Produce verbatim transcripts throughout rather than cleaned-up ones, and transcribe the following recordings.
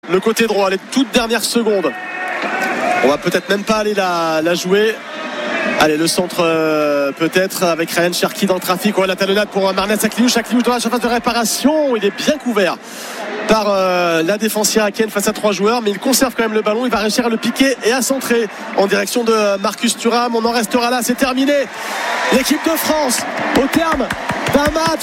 le côté droit, les toutes dernières secondes. On va peut-être même pas aller la, la jouer. Allez, le centre euh, peut-être avec Ryan Cherki dans le trafic. Ouais, la talonnade pour Marnez Akliouche. Akliouche dans la surface de réparation. Il est bien couvert par euh, la défense irakienne face à trois joueurs, mais il conserve quand même le ballon. Il va réussir à le piquer et à centrer en direction de Marcus Thuram. On en restera là, c'est terminé. L'équipe de France, au terme d'un match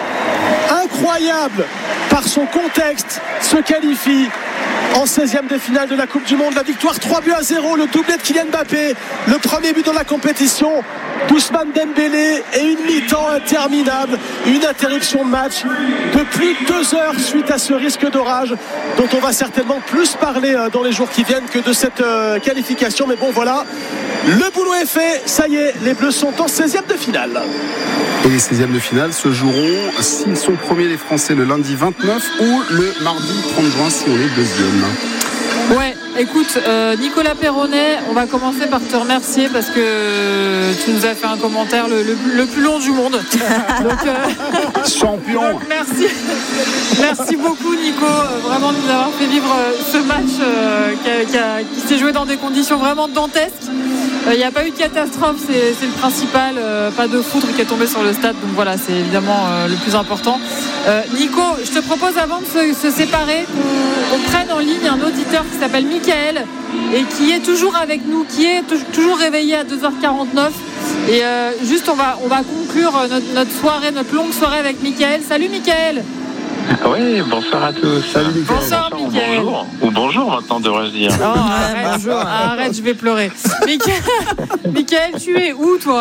incroyable par son contexte, se qualifie en seizième de finale de la Coupe du Monde. La victoire trois buts à zéro, le doublé de Kylian Mbappé, le premier but dans la compétition d'Ousmane Dembélé et une mi-temps interminable, une interruption de match de plus de deux heures suite à ce risque d'orage dont on va certainement plus parler dans les jours qui viennent que de cette qualification. Mais bon, voilà, le boulot est fait, ça y est, les Bleus sont en seizième de finale. Et les seizièmes de finale se joueront, s'ils sont premiers les Français, le lundi vingt-neuf ou le mardi trente juin si on est deuxième. Ouais, écoute, euh, Nicolas Perronnet, on va commencer par te remercier parce que tu nous as fait un commentaire le, le, le plus long du monde. Donc, euh, champion. Donc, merci, merci beaucoup Nico, euh, vraiment de nous avoir fait vivre euh, ce match euh, qui, a, qui, a, qui s'est joué dans des conditions vraiment dantesques. Il euh, n'y a pas eu de catastrophe, c'est, c'est le principal, euh, pas de foudre qui est tombé sur le stade, donc voilà, c'est évidemment euh, le plus important. Euh, Nico, je te propose avant de se, se séparer qu'on, qu'on prenne en ligne un auditeur qui s'appelle Mickaël et qui est toujours avec nous, qui est t- toujours réveillé à deux heures quarante-neuf. Et euh, juste, on va, on va conclure notre, notre soirée, notre longue soirée avec Mickaël. Salut Mickaël. Oui, bonsoir à tous. Salut Mickaël. Bonsoir, bonsoir Mickaël. bonjour. Ou bonjour maintenant, devrais-je dire. Oh, arrête, bonjour. arrête, je vais pleurer. Mickaël, Mickaël, tu es où toi ?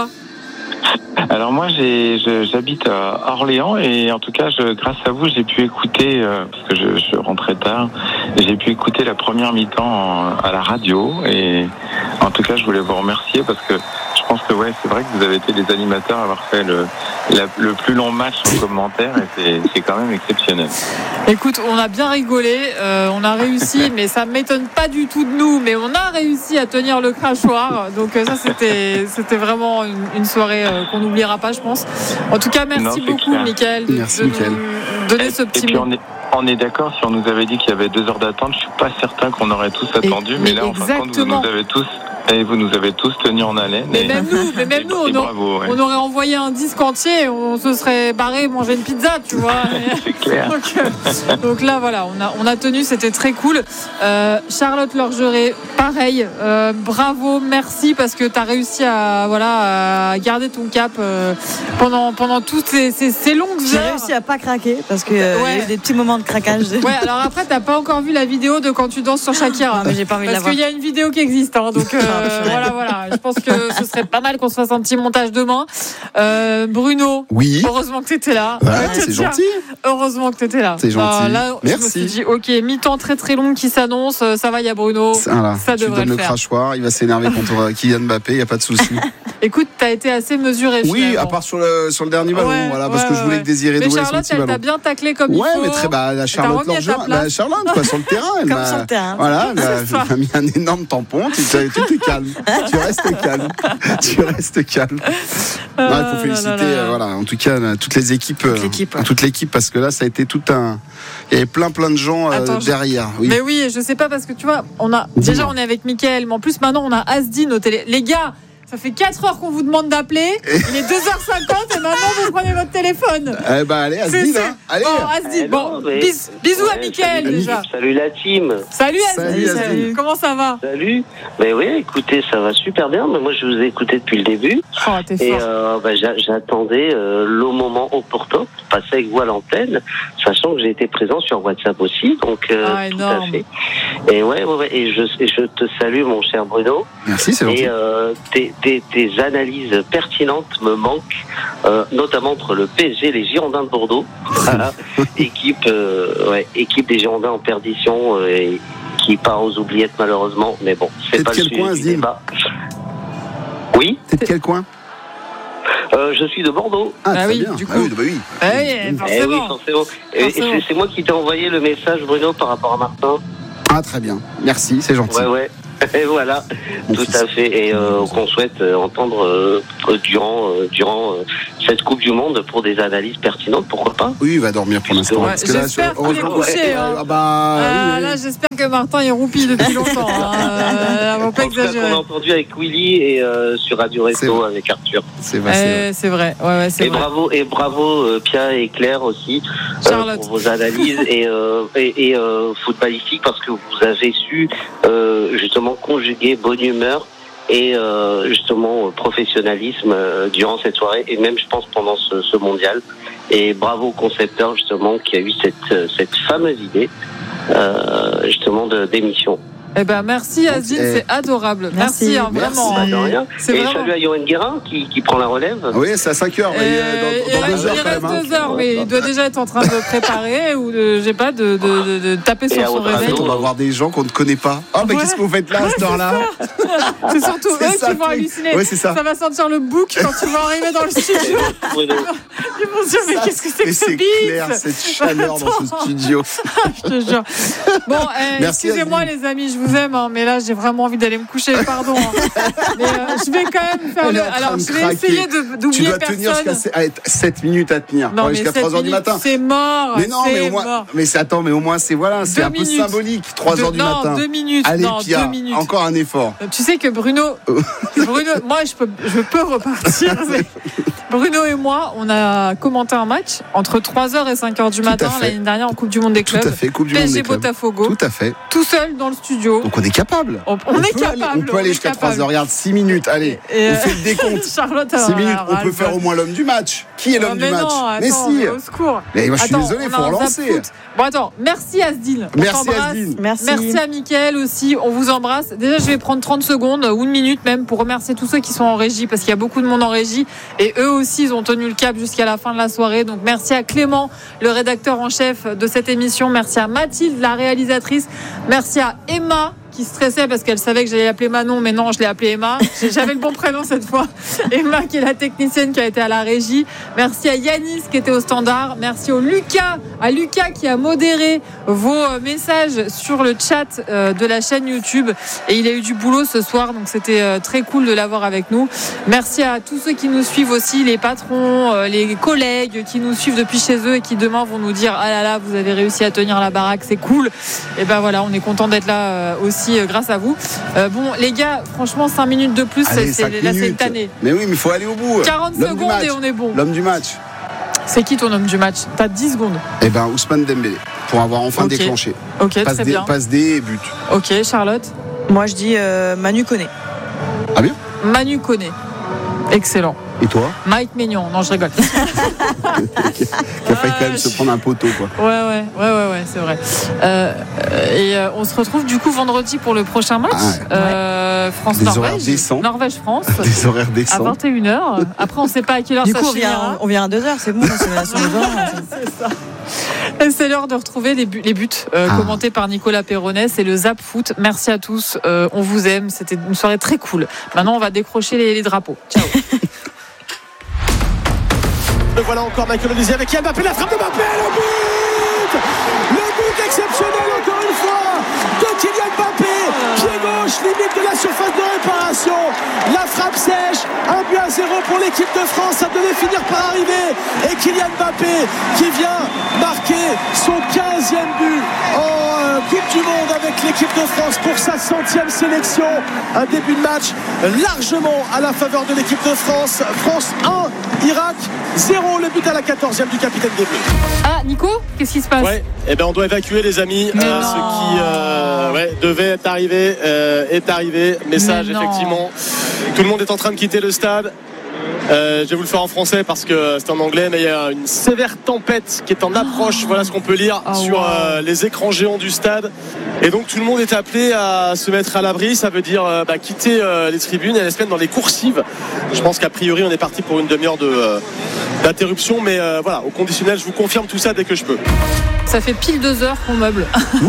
Alors moi, j'ai, je, j'habite à Orléans et en tout cas, je, grâce à vous, j'ai pu écouter, euh, parce que je, je rentrais tard, et j'ai pu écouter la première mi-temps en, à la radio. Et en tout cas, je voulais vous remercier parce que je pense que ouais, c'est vrai que vous avez été les animateurs à avoir fait le, la, le plus long match en commentaire et c'est, c'est quand même exceptionnel. Écoute, on a bien rigolé, euh, on a réussi, mais ça ne m'étonne pas du tout de nous, mais on a réussi à tenir le crachoir. Donc ça, c'était, c'était vraiment une, une soirée euh, qu'on n'oubliera pas, je pense. En tout cas, merci Non, beaucoup, clair. Mickaël, de, Merci, de Mickaël. nous donner ce Et petit puis mot. on est, on est d'accord, si on nous avait dit qu'il y avait deux heures d'attente, je suis pas certain qu'on aurait tous attendu, Et- mais mais là, en fin de compte, vous exactement. nous avez tous, et vous nous avez tous tenus en haleine. Mais et, même nous, mais même et- nous, et on, a- bravo, ouais. on aurait envoyé un disque entier, et on se serait barré manger une pizza, tu vois. C'est clair. Donc, euh, donc là, voilà, on a, on a tenu, c'était très cool. Euh, Charlotte Lorgeret, pareil, euh, bravo, merci parce que tu as réussi à, voilà, à garder ton cap euh, pendant, pendant toutes ces, ces, ces longues J'ai heures. réussi à pas craquer parce qu'il euh, Ouais. y a eu des petits moments de craquage. Ouais, alors après, t'as pas encore vu la vidéo de quand tu danses sur Shakira. Ah, mais j'ai pas envie de la Parce voir. qu'il y a une vidéo qui existe, hein, donc euh, voilà, voilà. Je pense que ce serait pas mal qu'on se fasse un petit montage demain. Euh, Bruno, Oui. heureusement que t'étais là. Ouais, Ouais, c'est tiens, gentil. Heureusement que t'étais là. C'est gentil. Euh, là, je me Merci. suis dit, ok, mi-temps très très long qui s'annonce. euh, Ça va, il y a Bruno. Voilà, Ça tu lui devrait donnes le le faire. crachoir, il va s'énerver contre Kylian Mbappé, il n'y a pas de souci. Écoute, t'as été assez mesuré. Oui, finalement. à part sur le, sur le dernier ballon, Ouais, voilà, parce ouais, que je voulais ouais. que Désiré Mais Doué son Charlotte, petit elle t'a ballon. bien taclé comme Ouais, il faut. mais très bah, la t'a Charlotte remis à ta Lorgeret, place. bah, Charlotte, quoi, sur le terrain, elle Comme m'a, sur le terrain. voilà, elle C'est ça. m'a mis un énorme tampon. Tu, tu, tu es calme, tu restes calme, tu restes calme. Non, il faut Ah, féliciter, là, là, là. euh, voilà, en tout cas, euh, toutes les équipes, Toute euh, l'équipe, ouais. toute l'équipe, parce que là, ça a été tout un, il y avait plein, plein de gens euh, Attends, je- derrière. Oui. Mais oui, je sais pas parce que tu vois, on a Dis-moi. déjà on est avec Mickaël, mais en plus maintenant on a Asdine au télé. Les gars, ça fait quatre heures qu'on vous demande d'appeler. Il est deux heures cinquante et maintenant vous prenez votre téléphone. Eh ben, allez, C'est- Asdine, c'est- hein, allez. Bon, Asdine, Eh bon, non, mais- bis- bisous à Ouais, Mickaël salut, déjà. Salut la team. Salut Salut, Asdine, Asdine. comment ça va? Salut. Ben oui, écoutez, ça va super bien. Mais moi, je vous ai écouté depuis le début. Oh, t'es Et fort. euh, ben, j'a- j'attendais euh, le moment opportun pour passer avec vous à l'antenne, sachant que j'ai été présent sur WhatsApp aussi. Donc, euh, Ah, tout énorme. à fait. Et ouais, ouais, ouais. Et je, et je te salue, mon cher Bruno. Merci, c'est gentil. Et euh, tes, tes, tes analyses pertinentes me manquent, euh, notamment entre le P S G et les Girondins de Bordeaux. Voilà. équipe, euh, ouais, équipe des Girondins en perdition euh, et qui part aux oubliettes malheureusement. Mais bon, T'es c'est de pas le quel sujet coin, du Asdine débat. Oui, T'es de quel coin? euh, je suis de Bordeaux. Ah, Ah très oui, bien. du Ah coup. oui, bah oui. Eh oui, Eh oui, forcément. forcément. Et, et Forcément. c'est, c'est moi qui t'ai envoyé le message, Bruno, par rapport à Martin. Ah, très bien. Merci, c'est gentil. Ouais, ouais. Et voilà, Mon tout fils. à fait. Et euh, qu'on souhaite euh, entendre euh, durant, euh, durant euh, cette Coupe du Monde pour des analyses pertinentes, pourquoi pas? Oui, il va dormir pour l'instant. Ouais, parce que là, j'espère sur- qu'il est couché. Hein. Ah bah, Ah, oui, oui. là, j'espère que Martin est roupi depuis longtemps. Hein. Euh, on va pas En tout cas, qu'on exagérer. a entendu avec Willy et euh, sur Radio C'est Resto vrai. avec Arthur. C'est vrai, c'est vrai. Euh, c'est vrai. Ouais, ouais, c'est Et vrai. bravo, et bravo euh, Pia et Claire aussi euh, Charlotte. pour vos analyses et, euh, et, et euh, footballistiques, parce que vous avez su euh, justement conjuguer bonne humeur et euh, justement professionnalisme euh, durant cette soirée et même je pense pendant ce, ce mondial. Et bravo au concepteur justement qui a eu cette, cette fameuse idée euh, justement de, d'émission. Eh ben, merci Asdine, Eh. c'est adorable. Merci, Merci. hein, vraiment. Bah, de rien. C'est Et vraiment- salut à Johan Guérin qui, qui prend la relève. Ah oui, c'est à cinq heures. Euh, dans dans il deux reste, heures il quand reste même. hein. deux heures, mais il doit déjà être en train de préparer ou de, j'ai pas, de, de, de, de taper Et sur à son votre réveil. avis, On va voir des gens qu'on ne connaît pas. Ah, mais Ouais. qu'est-ce que vous faites là à cette heure-là? C'est surtout C'est eux ça, qui vont le truc. halluciner. Ouais, c'est ça. va sentir le bouc quand tu vas arriver dans le studio. Bruno. Ils vont se dire, mais qu'est-ce que c'est Mais que ce c'est clair, beat? cette chaleur dans ce studio. Je te jure. Bon, eh, Merci, excusez-moi Asdine. les amis, je vous aime, hein, mais là j'ai vraiment envie d'aller me coucher, pardon. hein. Mais euh, je vais quand même faire Elle le. est en train Alors de je vais craquer. essayer de, Tu d'oublier dois tenir personne. jusqu'à sept minutes à tenir. Non, Ouais, mais jusqu'à sept trois heures du minutes, matin. c'est mort. Mais non, c'est mais au moins, mort. mais c'est, attends, mais au moins c'est voilà, c'est Deux un peu minutes. symbolique. trois heures Deux- du non, matin. deux minutes. Allez, non, Pia, deux minutes. encore un effort. Tu sais que Bruno, Bruno, moi je peux, je peux repartir. mais Bruno et moi, on a commenté un match entre trois heures et cinq heures du Tout à matin fait. l'année dernière en Coupe du Monde des Tout clubs. à fait, Coupe du Monde P S G des clubs. Botafogo, Tout à fait. tout seul dans le studio. Donc on est capable. On, on est peut capable. aller- on peut aller est jusqu'à capable. trois heures. Regarde, six minutes. Allez, Et, on euh, fait le décompte. Charlotte, six alors, minutes, alors, on elle peut faire veut- au moins l'homme du match. Qui est Oh, l'homme mais du match? non, Mais attends, si. mais au secours. Mais moi, je suis Attends, désolé, on faut a un relancer. zap foot. Bon, attends, merci Asdine. On Merci, t'embrasse. Asdine. Merci. Merci à Mickaël aussi, on vous embrasse. Déjà, je vais prendre trente secondes ou une minute même pour remercier tous ceux qui sont en régie parce qu'il y a beaucoup de monde en régie et eux aussi, ils ont tenu le cap jusqu'à la fin de la soirée. Donc, merci à Clément, le rédacteur en chef de cette émission. Merci à Mathilde, la réalisatrice. Merci à Emma qui stressait parce qu'elle savait que j'allais l'appeler Manon, mais non, je l'ai appelée Emma. J'avais le bon prénom cette fois. Emma qui est la technicienne qui a été à la régie. Merci à Yanis qui était au standard. Merci au Lucas, à Lucas qui a modéré vos messages sur le chat de la chaîne YouTube. Et il a eu du boulot ce soir, donc c'était très cool de l'avoir avec nous. Merci à tous ceux qui nous suivent aussi, les patrons, les collègues qui nous suivent depuis chez eux et qui demain vont nous dire ah là là, vous avez réussi à tenir la baraque, c'est cool. Et ben voilà, on est content d'être là aussi grâce à vous. Euh, bon, les gars, franchement, cinq minutes de plus, Allez, c'est, cinq là, c'est minutes. une tannée. Mais oui, mais il faut aller au bout. quarante L'homme du secondes match. et on est bon. L'homme du match. C'est qui ton homme du match? T'as dix secondes. Eh ben, Ousmane Dembélé. Pour avoir enfin Ok. déclenché. Ok, Passe très D, bien. passe D et but. Ok, Charlotte. Moi, je dis euh, Manu Koné. Ah bien? Manu Koné. Excellent. Et toi? Mike Maignan. Non, je rigole. Qui a failli quand même se prendre un poteau, quoi. Ouais, ouais, ouais, ouais, ouais, c'est vrai. Euh, et euh, on se retrouve du coup vendredi pour le prochain match. Ah ouais. euh, Des horaires France-Norvège. décents. Norvège-France. Des horaires À décents. vingt et une heures. Après, on ne sait pas à quelle heure Du ça coup, on vient, finira. on vient à deux heures, c'est bon, c'est la sur les horaires. C'est ça. Et c'est l'heure de retrouver les buts, les buts euh, Ah. commentés par Nicolas Perronnet. C'est le Zap Foot. Merci à tous. Euh, on vous aime. C'était une soirée très cool. Maintenant, on va décrocher les, les drapeaux. Ciao. Le voilà encore Michael Olise avec Kylian Mbappé, la frappe de Mbappé, le but Le but exceptionnel encore une fois de Kylian Mbappé, pied gauche, limite de la surface de réparation, la frappe sèche, un but à zéro pour l'équipe de France, ça devait finir par arriver, et Kylian Mbappé qui vient marquer son quinzième but en euh, Coupe du Monde avec l'équipe de France pour sa centième sélection, un début de match largement à la faveur de l'équipe de France. France un, Irak zéro, le but à la quatorzième du capitaine des Bleus. Ah, Nico, qu'est-ce qui se passe? Ouais, et ben on doit évacuer les amis. Mais Euh, non. ce qui euh, ouais, devait être arrivé euh, est arrivé. Message Mais non. effectivement. Tout le monde est en train de quitter le stade. Euh, je vais vous le faire en français parce que c'est en anglais, mais il y a une sévère tempête qui est en approche. Voilà ce qu'on peut lire Oh, sur wow. euh, les écrans géants du stade. Et donc tout le monde est appelé à se mettre à l'abri. Ça veut dire euh, bah, quitter euh, les tribunes et aller se mettre dans les coursives. Je pense qu'a priori on est parti pour une demi-heure de, euh, d'interruption, mais euh, voilà, au conditionnel, je vous confirme tout ça dès que je peux. Ça fait pile deux heures qu'on meuble.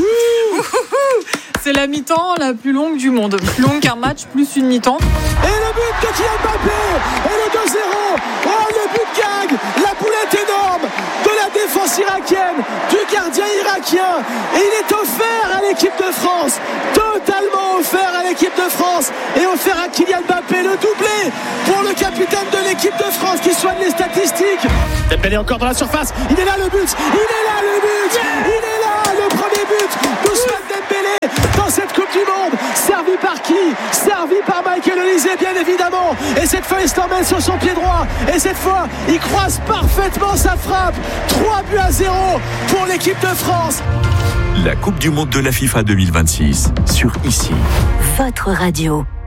C'est la mi-temps la plus longue du monde. Plus longue qu'un match, plus une mi-temps. Et le but de Kylian Mbappé et le deux zéro. Oh, le but gagne, la boulette énorme de la défense irakienne, du gardien irakien, et il est offert à l'équipe de France, totalement offert à l'équipe de France, et offert à Kylian Mbappé, le doublé pour le capitaine de l'équipe de France qui soigne les statistiques. Dembélé encore dans la surface, il est là le but, il est là le but, il est là le premier but d'Ousmane Dembélé dans cette Coupe du Monde. Servi par qui? Servi par Michael Olise, bien évidemment. Et cette fois, il se l'emmène sur son pied droit. Et cette fois, il croise parfaitement sa frappe. trois buts à zéro pour l'équipe de France. La Coupe du Monde de la FIFA deux mille vingt-six sur Ici. Votre radio.